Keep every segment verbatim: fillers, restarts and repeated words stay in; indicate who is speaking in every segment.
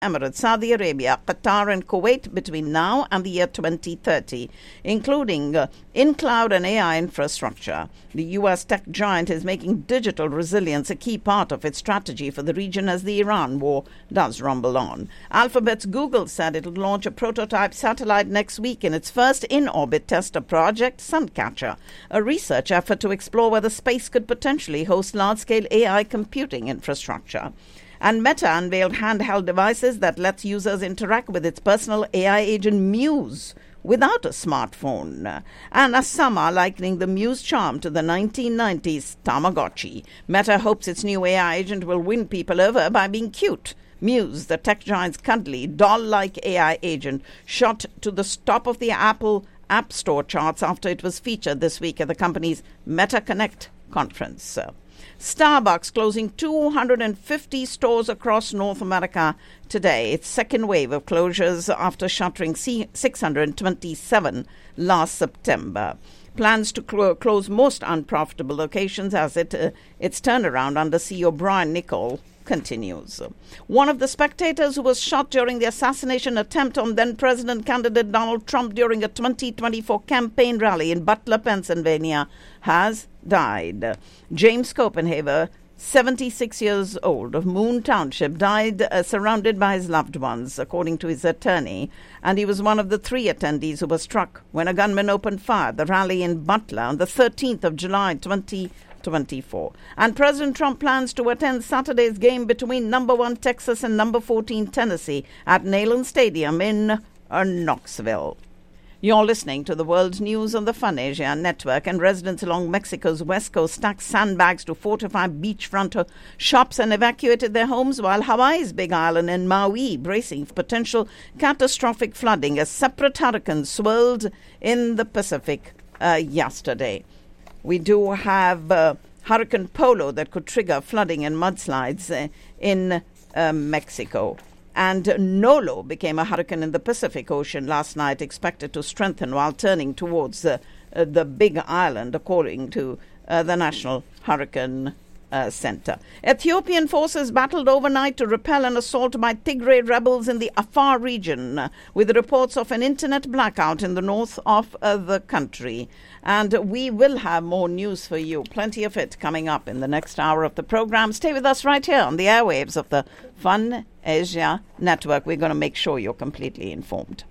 Speaker 1: Emirates, Saudi Arabia, Qatar and Kuwait between now and the year twenty thirty, including uh, in-cloud and A I infrastructure. The U S tech giant is making digital resilience a key part of its strategy for the region as the Iran war does rumble on. Alphabet's Google said it will launch a prototype satellite next week in its first in-orbit tester project, Suncatcher, a research effort to explore whether space could potentially host large-scale A I computing infrastructure. And Meta unveiled handheld devices that lets users interact with its personal A I agent Muse without a smartphone. And Asama likening the Muse charm to the nineteen nineties Tamagotchi. Meta hopes its new A I agent will win people over by being cute. Muse, the tech giant's cuddly, doll-like A I agent, shot to the top of the Apple App Store charts after it was featured this week at the company's Meta Connect conference. Starbucks closing two hundred fifty stores across North America today. Its second wave of closures after shuttering six hundred twenty-seven last September. Plans to cl- close most unprofitable locations as it uh, its turnaround under C E O Brian Niccol continues. One of the spectators who was shot during the assassination attempt on then-President candidate Donald Trump during a twenty twenty-four campaign rally in Butler, Pennsylvania, has died. James Copenhaver, seventy-six years old, of Moon Township, died uh, surrounded by his loved ones, according to his attorney, and he was one of the three attendees who were struck when a gunman opened fire at the rally in Butler on the thirteenth of July, twenty twenty-four. And President Trump plans to attend Saturday's game between number one Texas and number fourteen Tennessee at Neyland Stadium in uh, Knoxville. You're listening to the world news on the Fun Asia Network, and residents along Mexico's west coast stacked sandbags to fortify beachfront shops and evacuated their homes, while Hawaii's Big Island and Maui bracing for potential catastrophic flooding as separate hurricanes swirled in the Pacific uh, yesterday. We do have uh, Hurricane Polo that could trigger flooding and mudslides uh, in uh, Mexico. And Nolo became a hurricane in the Pacific Ocean last night, expected to strengthen while turning towards uh, uh, the Big Island, according to uh, the National Hurricane uh, Center. Ethiopian forces battled overnight to repel an assault by Tigray rebels in the Afar region, uh, with reports of an internet blackout in the north of uh, the country. And we will have more news for you, plenty of it, coming up in the next hour of the program. Stay with us right here on the airwaves of the Fun Asia Network. We're going to make sure you're completely informed.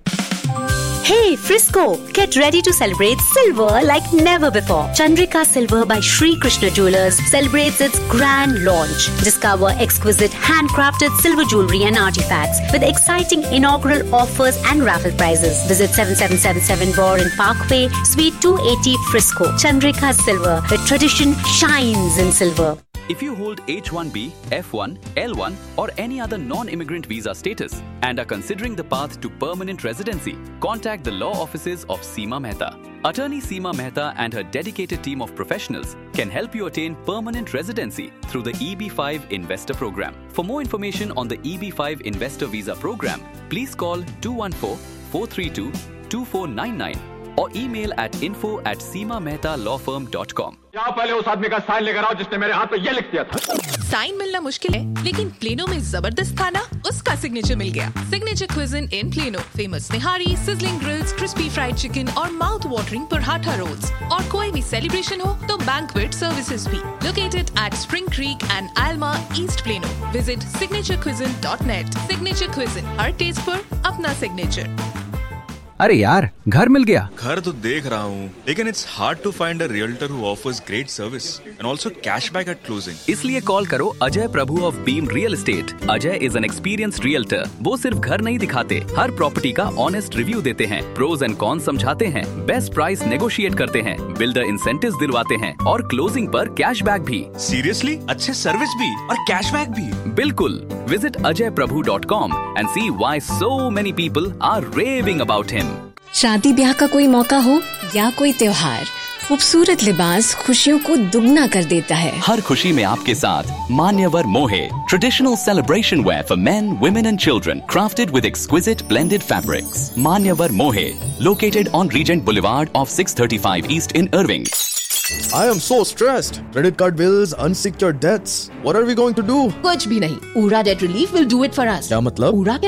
Speaker 2: Hey Frisco, get ready to celebrate silver like never before. Chandrika Silver by Sri Krishna Jewelers celebrates its grand launch. Discover exquisite handcrafted silver jewelry and artifacts with exciting inaugural offers and raffle prizes. Visit seven seven seven seven Warren Parkway, Suite two eighty, Frisco. Chandrika Silver, where tradition shines in silver.
Speaker 3: If you hold H one B, F one, L one or any other non-immigrant visa status and are considering the path to permanent residency, contact the law offices of Seema Mehta. Attorney Seema Mehta and her dedicated team of professionals can help you attain permanent residency through the E B five Investor Program. For more information on the E B five Investor Visa Program, please call two one four, four three two, two four nine nine or email at info at seema mehta law firm dot com.
Speaker 4: जाओ पहले उस आदमी का sign लेकर आओ जिसने मेरे हाथ पे ये लिख दिया था।
Speaker 5: साइन मिलना मुश्किल है, लेकिन प्लेनो में जबरदस्त खाना, उसका सिग्नेचर मिल गया। सिग्नेचर क्विज़िन इन प्लेनो, फेमस निहारी, sizzling grills, crispy fried chicken और माउथ वाटरिंग पराठा रोल्स। और कोई भी सेलिब्रेशन हो तो बैंक्वेट सर्विसेज भी। Located at spring creek and आल्मा east plano. Visit signature क्विज़िन dot net. Signature क्विज़िन, her test पर अपना सिग्नेचर।
Speaker 6: अरे यार, घर मिल गया।
Speaker 7: घर तो देख रहा हूँ, लेकिन it's hard to find a realtor who offers great service and also cashback eight closing.
Speaker 3: इसलिए कॉल करो अजय प्रभु of beam real estate. Ajay is an experienced realtor. वो सिर्फ घर नहीं दिखाते, हर प्रॉपर्टी का ऑनेस्ट रिव्यू देते हैं, प्रोज एंड कॉन्स समझाते हैं, बेस्ट प्राइस नेगोशिएट करते हैं, बिल्डर इंसेंटिव्स दिलवाते हैं और क्लोजिंग पर कैशबैक भी।
Speaker 7: सीरियसली? अच्छे सर्विस भी और कैशबैक भी?
Speaker 3: बिल्कुल। Visit Ajay Prabhu dot com and C why so many people are raving about him.
Speaker 8: शादी ब्याह का कोई मौका हो या कोई त्योहार, खूबसूरत लिबास खुशियों को दुगना कर देता है।
Speaker 3: हर खुशी में आपके साथ मान्यवर मोहे, traditional celebration where for main, women and children, crafted with exquisite blended fabrics. मान्यवर मोहे, located on Regent Boulevard off six thirty-five East in Irving.
Speaker 9: I am so stressed. Credit card bills, unsecured debts. What are we going to do?
Speaker 10: कुछ भी नहीं. Ura Debt Relief will do it for us.
Speaker 9: क्या मतलब?
Speaker 10: Ura के